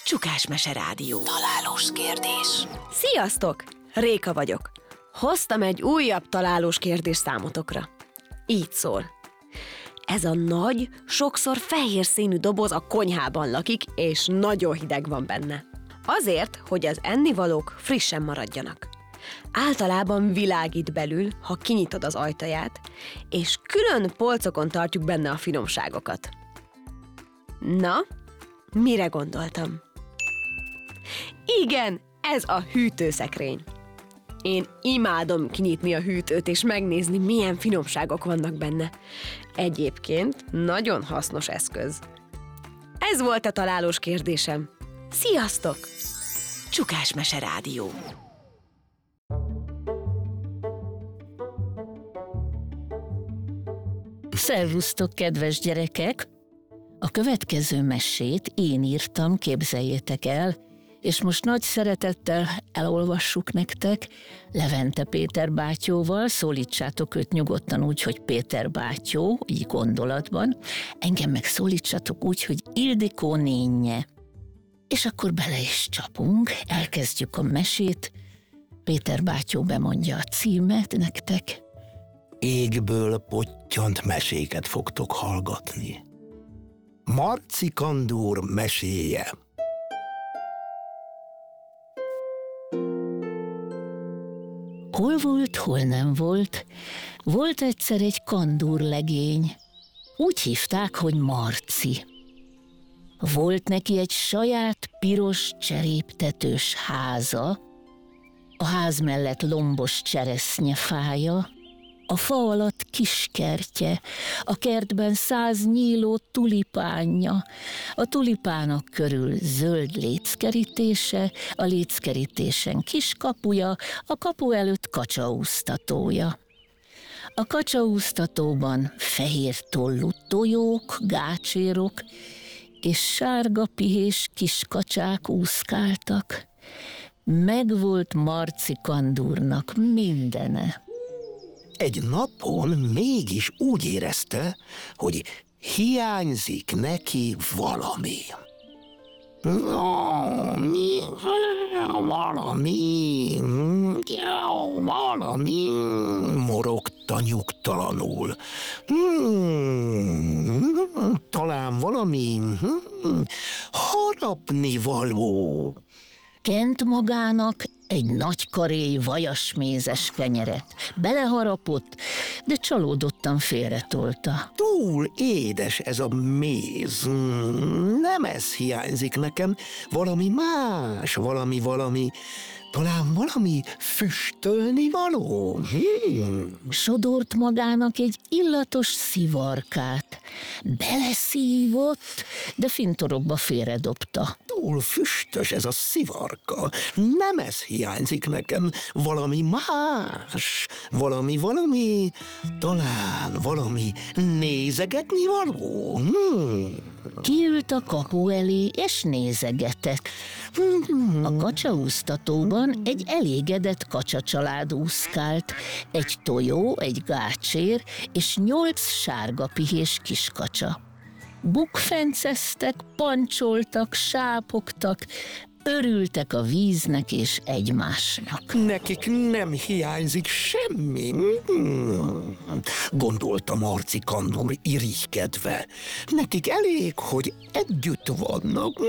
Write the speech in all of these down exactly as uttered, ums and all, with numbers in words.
Csukásmese Rádió. Találós kérdés. Sziasztok! Réka vagyok. Hoztam egy újabb találós kérdést számotokra. Így szól. Ez a nagy, sokszor fehér színű doboz a konyhában lakik, és nagyon hideg van benne. Azért, hogy az ennivalók frissen maradjanak. Általában világít belül, ha kinyitod az ajtaját, és külön polcokon tartjuk benne a finomságokat. Na, mire gondoltam? Igen, ez a hűtőszekrény. Én imádom kinyitni a hűtőt és megnézni, milyen finomságok vannak benne. Egyébként nagyon hasznos eszköz. Ez volt a találós kérdésem. Sziasztok! Csukásmese Rádió. Szervusztok, kedves gyerekek! A következő mesét én írtam, képzeljétek el, és most nagy szeretettel elolvassuk nektek Levente Péter bátyóval. Szólítsátok őt nyugodtan úgy, hogy Péter bátyó, így gondolatban. Engem meg szólítsatok úgy, hogy Ildikó nénje. És akkor bele is csapunk, elkezdjük a mesét. Péter bátyó bemondja a címet nektek. Égből pottyant meséket fogtok hallgatni. Marci Kandúr meséje. Hol volt, hol nem volt, volt egyszer egy kandúrlegény. Úgy hívták, hogy Marci. Volt neki egy saját piros cseréptetős háza, a ház mellett lombos cseresznyefája, a fa alatt kiskertje, a kertben száz nyíló tulipánja, a tulipánok körül zöld léckerítése, a léckerítésen kis kapuja, a kapu előtt kacsaúztatója. A kacsaúztatóban fehér tollú tojók, gácsérok és sárga pihés kiskacsák úszkáltak. Megvolt Marci Kandúrnak mindene. Egy napon mégis úgy érezte, hogy hiányzik neki valami. Valami, valami, valami, morogta nyugtalanul. Hmm, talán valami hmm, harapni való. Kent magának egy nagy karéj vajasmézes kenyeret. Beleharapott, de csalódottan félretolta. Túl édes ez a méz. Nem ez hiányzik nekem. Valami más, valami, valami, talán valami füstölni való. Hmm. Sodort magának egy illatos szivarkát. Beleszívott, de fintorogva félredobta. Túl füstös ez a szivarka. Nem ez hiányzik nekem. Valami más. Valami, valami, talán valami nézegetni való. Hmm. Kiült a kapu elé, és nézegetett. A kacsaúztatóban egy elégedett kacsacsalád úszkált, egy tojó, egy gácsér és nyolc sárga pihés kiskacsa. Bukfenceztek, pancsoltak, sápogtak, örültek a víznek és egymásnak. Nekik nem hiányzik semmi, gondolta Marci Kandúr irigykedve. Nekik elég, hogy együtt vannak.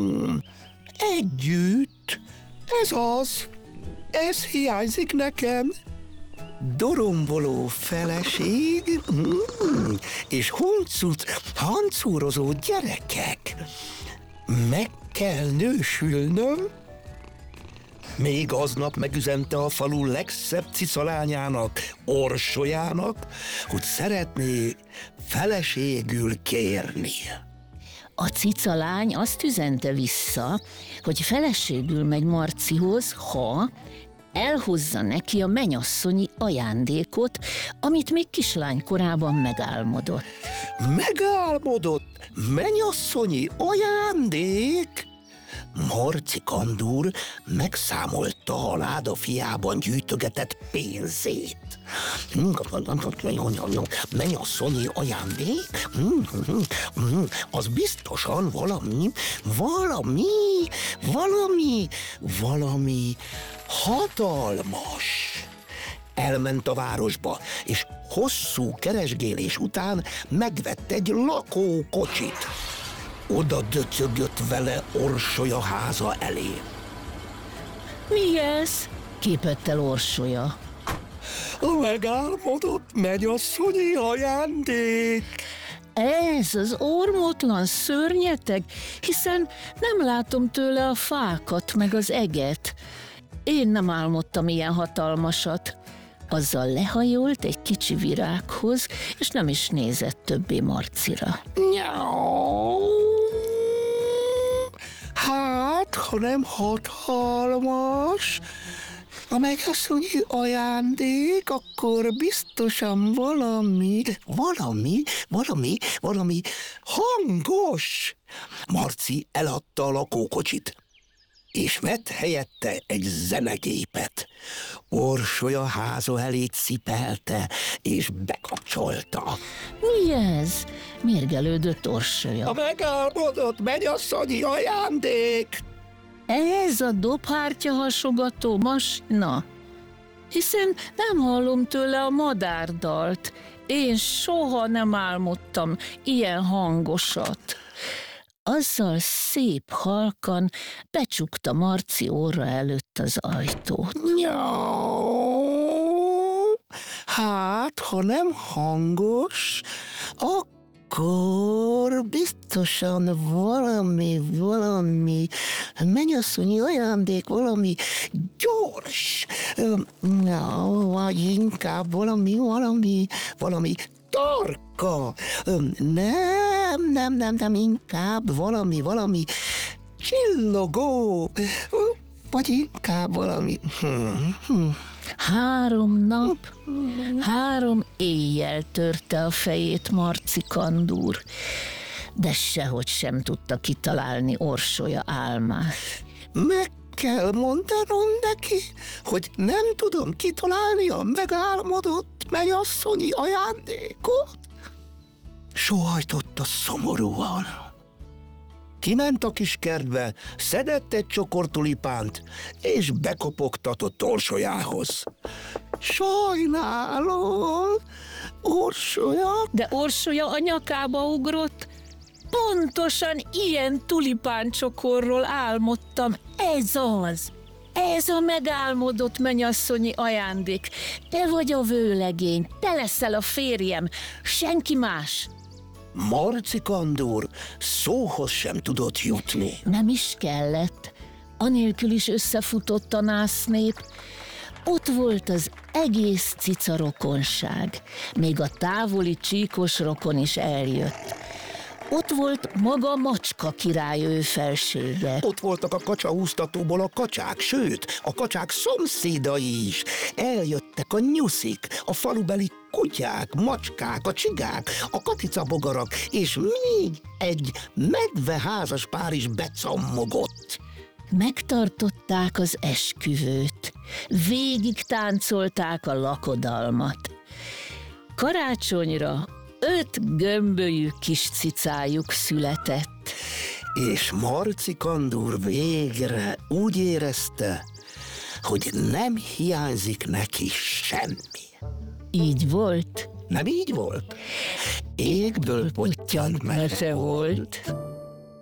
Együtt? Ez az. Ez hiányzik nekem. Doromboló feleség és huncut, hancúrozó gyerekek. Meg kell nősülnöm. Még aznap megüzente a falu legszebb cicalányának, Orsolyának, hogy szeretné feleségül kérni. A cicalány azt üzente vissza, hogy feleségül megy Marcihoz, ha elhozza neki a mennyasszonyi ajándékot, amit még kislánykorában megálmodott. Megálmodott? Mennyasszonyi ajándék? Marci Kandúr megszámolta a láda fiában gyűjtögetett pénzét. Mennyasszonyi ajándék? Az biztosan valami, valami, valami, valami hatalmas. Elment a városba, és hosszú keresgélés után megvett egy lakókocsit. Oda döcögött vele Orsolya háza elé. Mi ez? Képett el Orsolya. A megálmodott mennyasszonyi ajándék. Ez az ormótlan szörnyeteg, hiszen nem látom tőle a fákat meg az eget. Én nem álmodtam ilyen hatalmasat. Azzal lehajolt egy kicsi virághoz, és nem is nézett többé Marcira. Hát, ha nem hatalmas, a mennyasszonyi ajándék, akkor biztosan valami, valami, valami, valami hangos. Marci eladta a lakókocsit, és vett helyette egy zenegépet. Orsolya háza elé cipelte, és bekapcsolta. Mi ez? Mérgelődött Orsolya. A megálmodott mennyasszonyi ajándék! Ez a dobhártya hasogató masina? Hiszen nem hallom tőle a madárdalt. Én soha nem álmodtam ilyen hangosat. Azzal szép halkan becsukta Marci orra előtt az ajtót. Hát, ha nem hangos, akkor biztosan valami, valami mennyasszonyi ajándék, valami gyors, vagy inkább valami, valami, valami tarka. Nem, nem, nem, nem, inkább valami, valami csillogó, vagy inkább valami... Három nap, három éjjel törte a fejét Marci Kandúr, de sehogy sem tudta kitalálni Orsolya álmát. Meg kell mondanom neki, hogy nem tudom kitalálni a megálmodott mennyasszonyi ajándékot? Sóhajtotta szomorúan. Kiment a kis kertbe, szedett egy csokor tulipánt, és bekopogtatott Orsolyához. Sajnálom, Orsolya. De Orsolya a nyakába ugrott. Pontosan ilyen tulipáncsokorról álmodtam. Ez az. Ez a megálmodott mennyasszonyi ajándék. Te vagy a vőlegény, te leszel a férjem, senki más. Marci Kandúr szóhoz sem tudott jutni. Nem is kellett. Anélkül is összefutott a násznép. Ott volt az egész cica rokonság. Még a távoli csíkos rokon is eljött. Ott volt maga Macska király ő felsége. Ott voltak a kacsahúztatóból a kacsák, sőt, a kacsák szomszédai is. Eljöttek a nyuszik, a falubeli kutyák, macskák, a csigák, a katicabogarak, és még egy medveházas pár is becammogott. Megtartották az esküvőt, végig táncolták a lakodalmat. Karácsonyra öt gömbölyű kis cicájuk született. És Marci Kandúr végre úgy érezte, hogy nem hiányzik neki semmi. Így volt. Nem így volt? Égből pottyant mese volt.